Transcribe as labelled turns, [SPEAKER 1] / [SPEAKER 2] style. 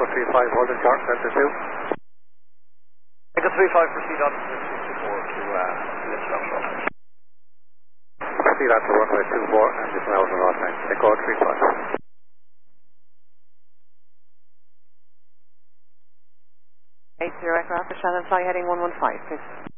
[SPEAKER 1] Echo 35, holding short, Delta 2.
[SPEAKER 2] Echo 35, proceed on to 64 to lift offshore.
[SPEAKER 1] Proceed on to runway 24 and just now to north line. Echo 35.
[SPEAKER 3] Zero aircraft, Shannon, fly heading 115, please.